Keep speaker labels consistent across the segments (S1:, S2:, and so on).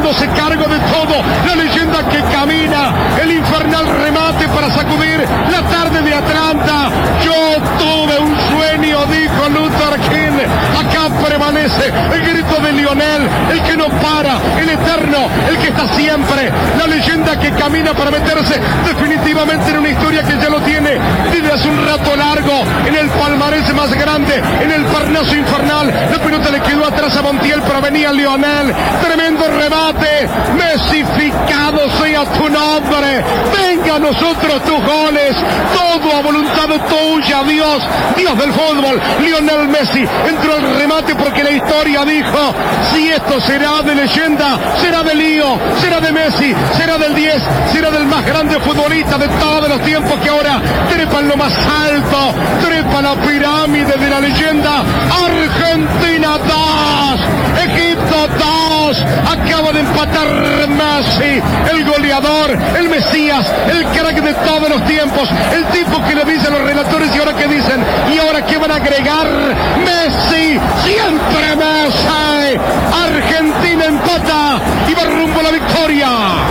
S1: haciéndose cargo de todo. La leyenda que camina, el infernal remate para sacudir la tarde de Atlanta. Yo tuve un sueño, dijo Luther King. Acá prevalece el grito de Lionel, el que no para, el eterno, el que está siempre. La leyenda que camina para meterse definitivamente en una historia que ya lo tiene desde hace un rato largo, en el palmarés más grande, en el Parnaso infernal. La pelota le quedó atrás a Montiel, pero venía Lionel. Tremendo remate. Mesificado sea tu nombre. Venga a nosotros tus goles. Todo a voluntad tuya, Dios, Dios del fútbol. Lionel Messi entró al remate porque la historia dijo: si esto será de leyenda, será de Lío, será de Messi, será del 10, será del más grande futbolista de todos los tiempos, que ahora trepa en lo más alto, trepa la pirámide de la leyenda. Argentina 2, Egipto 2, acaba de empatar Messi, el goleador, el Mesías, el crack de todos los tiempos, el tipo que le dicen los relatores y ahora que dicen, y ahora que van a agregar: Messi, siempre Messi. Argentina empata y va rumbo a la victoria.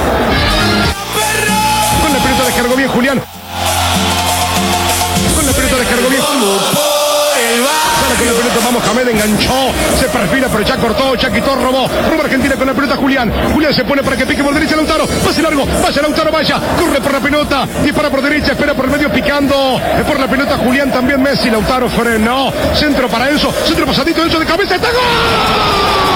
S1: Con la pelota descargó bien Julián. Con la pelota descargó bien. Sale con la pelota, vamos, Hamed enganchó, se perfila, pero ya cortó, ya quitó, robó Argentina con la pelota Julián. Julián se pone para que pique por derecha Lautaro, pase largo, vaya Lautaro, vaya, corre por la pelota, dispara por derecha, espera por el medio picando por la pelota Julián, también Messi. Lautaro frenó, centro para Enzo, centro pasadito, Enzo de cabeza, ¡está gol!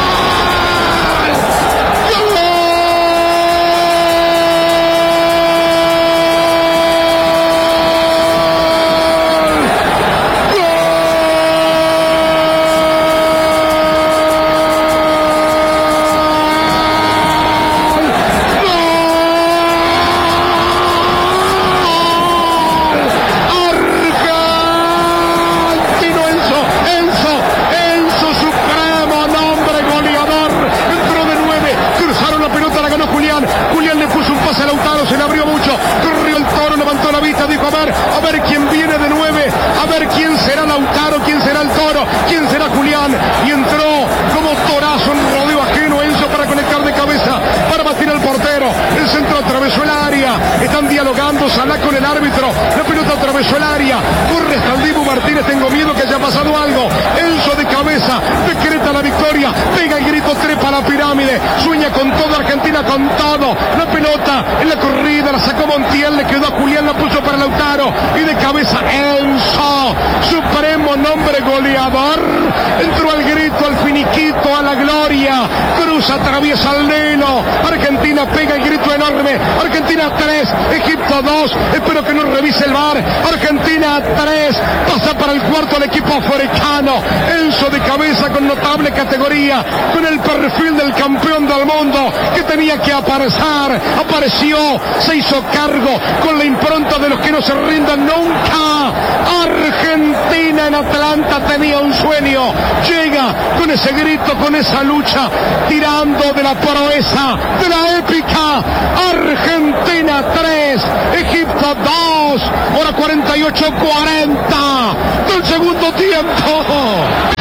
S1: A ver quién viene de 9, a ver quién será Lautaro, quién será el Toro, quién será Julián, y entró como torazo en rodeo ajeno Enzo para conectar de cabeza, para batir al portero. El centro atravesó el área, están dialogando Salah con el árbitro, la pelota atravesó el área, corre hasta el Dibu Martínez, tengo miedo que haya pasado algo. Enzo de cabeza, decreta la victoria, pega el grito, trepa la pirámide, sueña con todo, Argentina con todo. La pelota en la corrida la sacó Montiel, le quedó a Julián, la puso para Lautaro, y de cabeza Enzo, supremo nombre goleador, entró al grito, al finiquito, a la gloria, cruza, atraviesa el Nilo. Argentina pega el grito enorme, Argentina 3, Egipto 2, espero que no revise el VAR. Argentina 3, pasa para el cuarto al equipo africano. Enzo de cabeza con notable categoría, con el perfil del campeón del mundo que tenía que aparecer, apareció, se hizo cargo con la impronta de los que no se rinden nunca. Argentina en Atlanta tenía un sueño, llega con ese grito, con esa lucha, tirando de la proeza, de la épica. Argentina 3, Egipto 2, hora 48:40 del segundo tiempo.